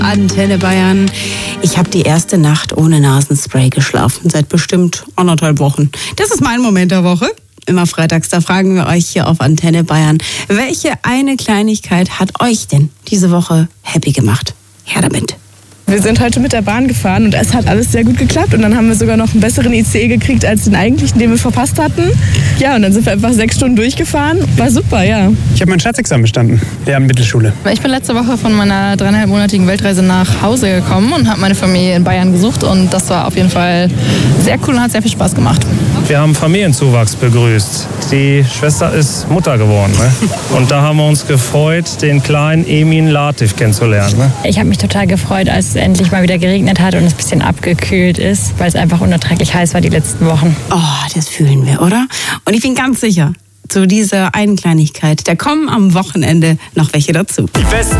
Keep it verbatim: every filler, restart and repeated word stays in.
Antenne Bayern. Ich habe die erste Nacht ohne Nasenspray geschlafen, seit bestimmt anderthalb Wochen. Das ist mein Moment der Woche. Immer freitags, da fragen wir euch hier auf Antenne Bayern, welche eine Kleinigkeit hat euch denn diese Woche happy gemacht? Her damit. Wir sind heute mit der Bahn gefahren und es hat alles sehr gut geklappt. Und dann haben wir sogar noch einen besseren I C E gekriegt als den eigentlichen, den wir verpasst hatten. Ja, und dann sind wir einfach sechs Stunden durchgefahren. War super, ja. Ich habe mein Staatsexamen bestanden, ja, Mittelschule. Ich bin letzte Woche von meiner dreieinhalbmonatigen Weltreise nach Hause gekommen und habe meine Familie in Bayern gesucht. Und das war auf jeden Fall sehr cool und hat sehr viel Spaß gemacht. Wir haben Familienzuwachs begrüßt. Die Schwester ist Mutter geworden. Ne? Und da haben wir uns gefreut, den kleinen Emin Latif kennenzulernen. Ne? Ich habe mich total gefreut, als es endlich mal wieder geregnet hat und es ein bisschen abgekühlt ist, weil es einfach unerträglich heiß war die letzten Wochen. Oh, das fühlen wir, oder? Und ich bin ganz sicher, zu dieser einen Kleinigkeit, da kommen am Wochenende noch welche dazu. Die besten